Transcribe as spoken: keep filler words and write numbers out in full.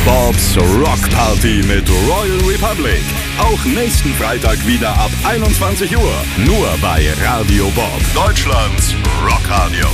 Bobs Rock Party mit Royal Republic. Auch nächsten Freitag wieder ab einundzwanzig Uhr. Nur bei Radio Bob, Deutschlands Rockradio.